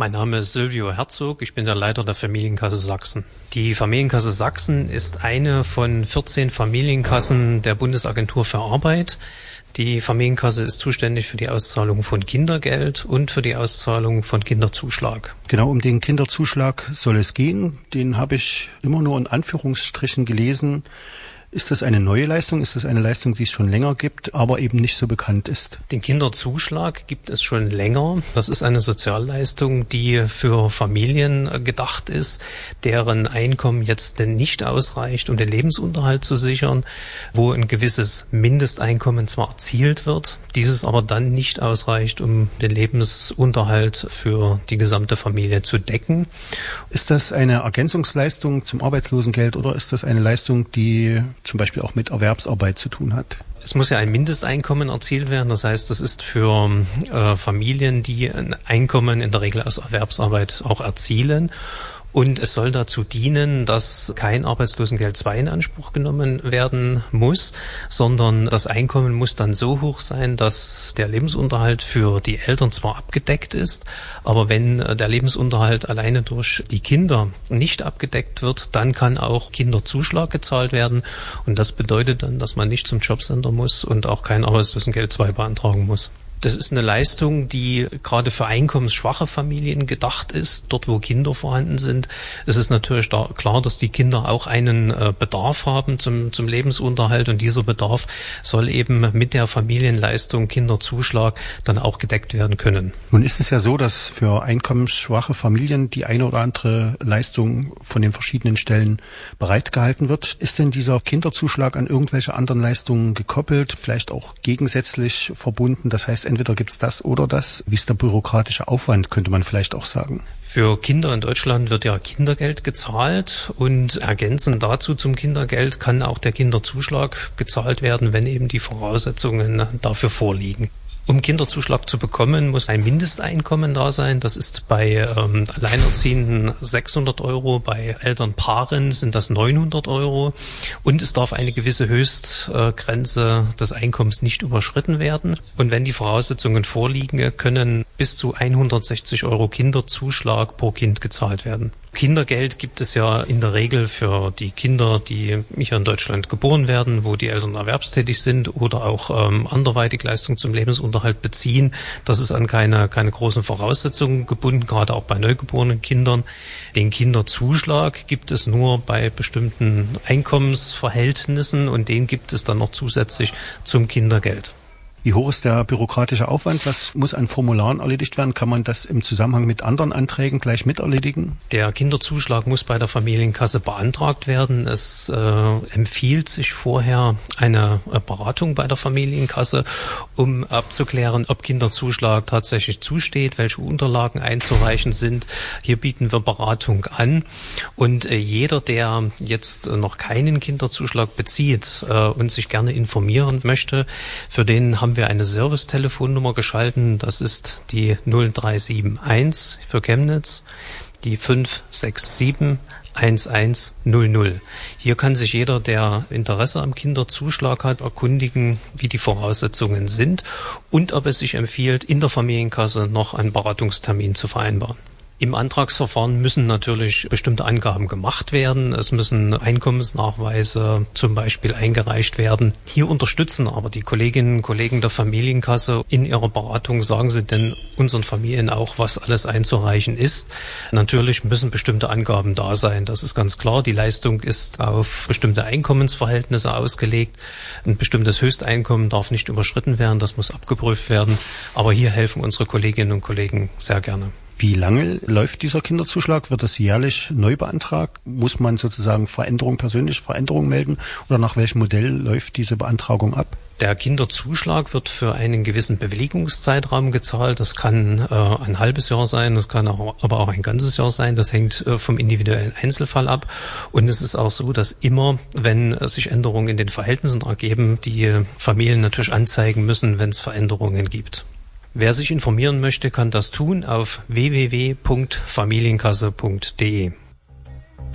Mein Name ist Silvio Herzog, ich bin der Leiter der Familienkasse Sachsen. Die Familienkasse Sachsen ist eine von 14 Familienkassen der Bundesagentur für Arbeit. Die Familienkasse ist zuständig für die Auszahlung von Kindergeld und für die Auszahlung von Kinderzuschlag. Genau, um den Kinderzuschlag soll es gehen. Den habe ich immer nur in Anführungsstrichen gelesen. Ist das eine neue Leistung? Ist das eine Leistung, die es schon länger gibt, aber eben nicht so bekannt ist? Den Kinderzuschlag gibt es schon länger. Das ist eine Sozialleistung, die für Familien gedacht ist, deren Einkommen jetzt nicht ausreicht, um den Lebensunterhalt zu sichern, wo ein gewisses Mindesteinkommen zwar erzielt wird, dieses aber dann nicht ausreicht, um den Lebensunterhalt für die gesamte Familie zu decken. Ist das eine Ergänzungsleistung zum Arbeitslosengeld oder ist das eine Leistung, die zum Beispiel auch mit Erwerbsarbeit zu tun hat? Es muss ja ein Mindesteinkommen erzielt werden. Das heißt, das ist für Familien, die ein Einkommen in der Regel aus Erwerbsarbeit auch erzielen. Und es soll dazu dienen, dass kein Arbeitslosengeld II in Anspruch genommen werden muss, sondern das Einkommen muss dann so hoch sein, dass der Lebensunterhalt für die Eltern zwar abgedeckt ist, aber wenn der Lebensunterhalt alleine durch die Kinder nicht abgedeckt wird, dann kann auch Kinderzuschlag gezahlt werden. Und das bedeutet dann, dass man nicht zum Jobcenter muss und auch kein Arbeitslosengeld II beantragen muss. Das ist eine Leistung, die gerade für einkommensschwache Familien gedacht ist. Dort, wo Kinder vorhanden sind, ist es natürlich klar, dass die Kinder auch einen Bedarf haben zum Lebensunterhalt. Und dieser Bedarf soll eben mit der Familienleistung Kinderzuschlag dann auch gedeckt werden können. Nun ist es ja so, dass für einkommensschwache Familien die eine oder andere Leistung von den verschiedenen Stellen bereitgehalten wird. Ist denn dieser Kinderzuschlag an irgendwelche anderen Leistungen gekoppelt, vielleicht auch gegensätzlich verbunden? Das heißt, entweder gibt's das oder das. Wie ist der bürokratische Aufwand, könnte man vielleicht auch sagen? Für Kinder in Deutschland wird ja Kindergeld gezahlt und ergänzend dazu zum Kindergeld kann auch der Kinderzuschlag gezahlt werden, wenn eben die Voraussetzungen dafür vorliegen. Um Kinderzuschlag zu bekommen, muss ein Mindesteinkommen da sein. Das ist bei Alleinerziehenden 600 €, bei Elternpaaren sind das 900 € und es darf eine gewisse Höchstgrenze des Einkommens nicht überschritten werden. Und wenn die Voraussetzungen vorliegen, können bis zu 160 € Kinderzuschlag pro Kind gezahlt werden. Kindergeld gibt es ja in der Regel für die Kinder, die hier in Deutschland geboren werden, wo die Eltern erwerbstätig sind oder auch anderweitig Leistungen zum Lebensunterhalt beziehen. Das ist an keine großen Voraussetzungen gebunden, gerade auch bei neugeborenen Kindern. Den Kinderzuschlag gibt es nur bei bestimmten Einkommensverhältnissen und den gibt es dann noch zusätzlich zum Kindergeld. Wie hoch ist der bürokratische Aufwand? Was muss an Formularen erledigt werden? Kann man das im Zusammenhang mit anderen Anträgen gleich mit erledigen? Der Kinderzuschlag muss bei der Familienkasse beantragt werden. Es empfiehlt sich vorher eine Beratung bei der Familienkasse, um abzuklären, ob Kinderzuschlag tatsächlich zusteht, welche Unterlagen einzureichen sind. Hier bieten wir Beratung an. Und jeder, der jetzt noch keinen Kinderzuschlag bezieht und sich gerne informieren möchte, für den haben wir eine Servicetelefonnummer geschalten. Das ist die 0371 für Chemnitz, die 567 1100. Hier kann sich jeder, der Interesse am Kinderzuschlag hat, erkundigen, wie die Voraussetzungen sind und ob es sich empfiehlt, in der Familienkasse noch einen Beratungstermin zu vereinbaren. Im Antragsverfahren müssen natürlich bestimmte Angaben gemacht werden. Es müssen Einkommensnachweise zum Beispiel eingereicht werden. Hier unterstützen aber die Kolleginnen und Kollegen der Familienkasse in ihrer Beratung, sagen sie denn unseren Familien auch, was alles einzureichen ist. Natürlich müssen bestimmte Angaben da sein. Das ist ganz klar. Die Leistung ist auf bestimmte Einkommensverhältnisse ausgelegt. Ein bestimmtes Höchsteinkommen darf nicht überschritten werden. Das muss abgeprüft werden. Aber hier helfen unsere Kolleginnen und Kollegen sehr gerne. Wie lange läuft dieser Kinderzuschlag? Wird das jährlich neu beantragt? Muss man sozusagen persönliche Veränderungen melden? Oder nach welchem Modell läuft diese Beantragung ab? Der Kinderzuschlag wird für einen gewissen Bewilligungszeitraum gezahlt. Das kann ein halbes Jahr sein, das kann aber auch ein ganzes Jahr sein. Das hängt vom individuellen Einzelfall ab. Und es ist auch so, dass immer, wenn sich Änderungen in den Verhältnissen ergeben, die Familien natürlich anzeigen müssen, wenn es Veränderungen gibt. Wer sich informieren möchte, kann das tun auf www.familienkasse.de.